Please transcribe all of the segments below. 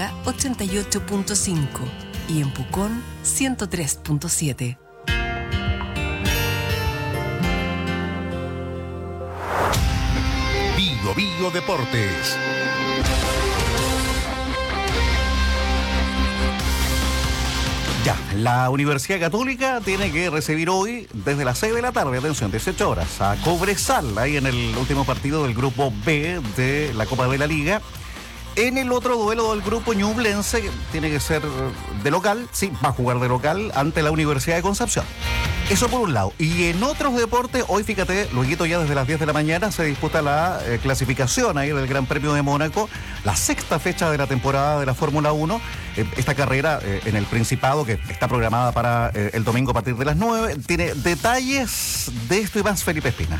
Católica 88.5 y en Pucón 103.7. Bio Deportes. Ya, la Universidad Católica tiene que recibir hoy, desde las 6 de la tarde, atención, 18 horas, a Cobresal, ahí en el último partido del grupo B de la Copa de la Liga. En el otro duelo del grupo Ñublense, que tiene que ser de local, sí, va a jugar de local ante la Universidad de Concepción. Eso por un lado. Y en otros deportes, hoy fíjate, luego ya desde las 10 de la mañana se disputa la clasificación ahí del Gran Premio de Mónaco, la sexta fecha de la temporada de la Fórmula 1. Esta carrera en el Principado, que está programada para el domingo a partir de las 9, tiene detalles de esto y más Felipe Espina.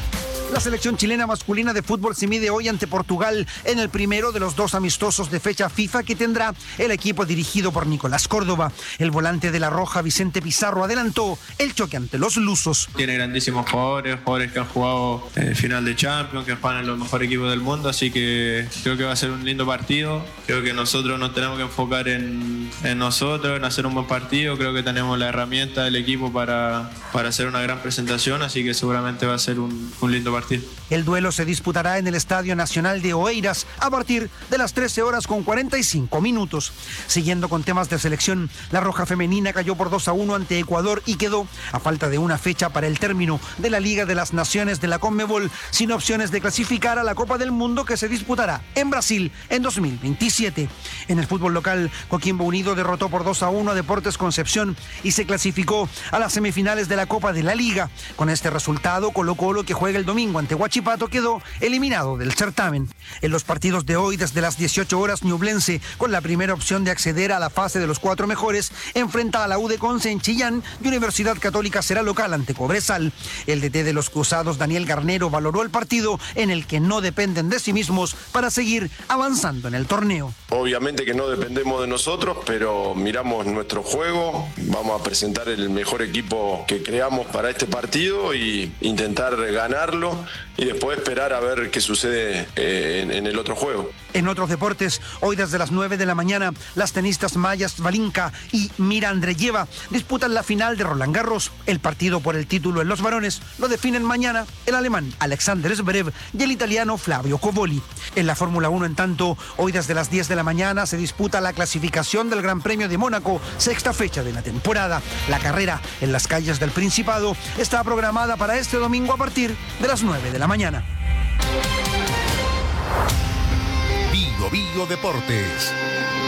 La selección chilena masculina de fútbol se mide hoy ante Portugal en el primero de los dos amistosos de fecha FIFA que tendrá el equipo dirigido por Nicolás Córdoba. El volante de la Roja, Vicente Pizarro, adelantó el choque ante los lusos. Tiene grandísimos jugadores que han jugado final de Champions, que juegan en los mejores equipos del mundo, así que creo que va a ser un lindo partido. Creo que nosotros nos tenemos que enfocar en nosotros, en hacer un buen partido. Creo que tenemos la herramienta del equipo para hacer una gran presentación, así que seguramente va a ser un lindo partido. El duelo se disputará en el Estadio Nacional de Oeiras a partir de las 13 horas con 45 minutos. Siguiendo con temas de selección, la Roja Femenina cayó por 2-1 ante Ecuador y quedó, a falta de una fecha para el término de la Liga de las Naciones de la Conmebol, sin opciones de clasificar a la Copa del Mundo que se disputará en Brasil en 2027. En el fútbol local, Coquimbo Unido derrotó por 2-1 a Deportes Concepción y se clasificó a las semifinales de la Copa de la Liga. Con este resultado, Colo-Colo, que juega el domingo ante Huachipato, quedó eliminado del certamen. En los partidos de hoy, desde las 18 horas, Ñublense, con la primera opción de acceder a la fase de los 4 mejores, enfrenta a la U de Conce en Chillán y Universidad Católica será local ante Cobresal. El DT de los Cruzados, Daniel Garnero, valoró el partido en el que no dependen de sí mismos para seguir avanzando en el torneo. Obviamente que no dependemos de nosotros, pero miramos nuestro juego, vamos a presentar el mejor equipo que creamos para este partido y intentar ganarlo y después esperar a ver qué sucede en el otro juego. En otros deportes, hoy desde las 9 de la mañana, las tenistas Maya Svalinka y Mira Andreeva disputan la final de Roland Garros. El partido por el título en los varones lo definen mañana el alemán Alexander Zverev y el italiano Flavio Cobolli. En la Fórmula 1, en tanto, hoy desde las 10 de la mañana se disputa la clasificación del Gran Premio de Mónaco, sexta fecha de la temporada. La carrera en las calles del Principado está programada para este domingo a partir de las 9 de la mañana. Bio Deportes.